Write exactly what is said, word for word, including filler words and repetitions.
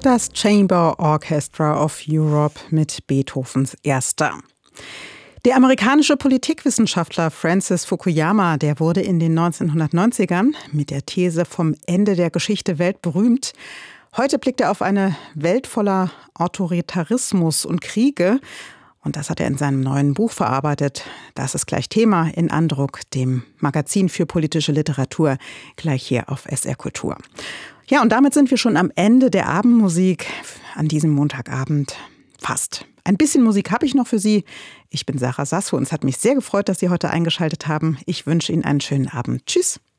Das Chamber Orchestra of Europe mit Beethovens Erster. Der amerikanische Politikwissenschaftler Francis Fukuyama, der wurde in den neunzehnhundertneunzigern mit der These vom Ende der Geschichte weltberühmt. Heute blickt er auf eine Welt voller Autoritarismus und Kriege. Und das hat er in seinem neuen Buch verarbeitet. Das ist gleich Thema in Andruck, dem Magazin für politische Literatur, gleich hier auf S R Kultur. Ja, und damit sind wir schon am Ende der Abendmusik an diesem Montagabend. Fast. Ein bisschen Musik habe ich noch für Sie. Ich bin Sarah Sasso und es hat mich sehr gefreut, dass Sie heute eingeschaltet haben. Ich wünsche Ihnen einen schönen Abend. Tschüss.